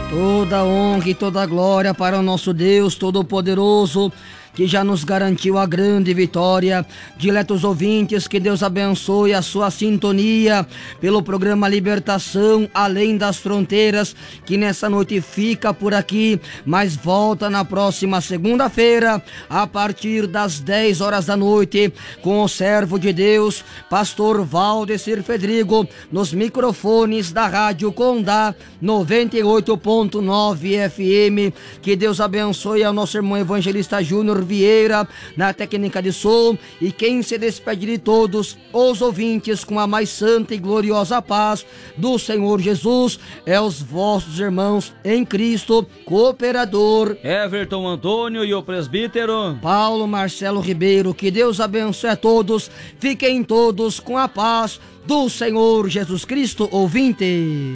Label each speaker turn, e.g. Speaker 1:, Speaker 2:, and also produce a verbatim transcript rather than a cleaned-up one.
Speaker 1: Toda honra e toda glória para o nosso Deus Todo-Poderoso, que já nos garantiu a grande vitória. Diletos ouvintes, que Deus abençoe a sua sintonia pelo programa Libertação Além das Fronteiras, que nessa noite fica por aqui, mas volta na próxima segunda-feira, a partir das dez horas da noite, com o servo de Deus, pastor Valdecir Fedrigo, nos microfones da Rádio Condá noventa e oito ponto nove F M. Que Deus abençoe ao nosso irmão evangelista Júnior Vieira na técnica de som, e quem se despede de todos os ouvintes com a mais santa e gloriosa paz do Senhor Jesus é os vossos irmãos em Cristo, cooperador
Speaker 2: Everton Antônio e o presbítero
Speaker 1: Paulo Marcelo Ribeiro. Que Deus abençoe a todos, fiquem todos com a paz do Senhor Jesus Cristo, ouvinte.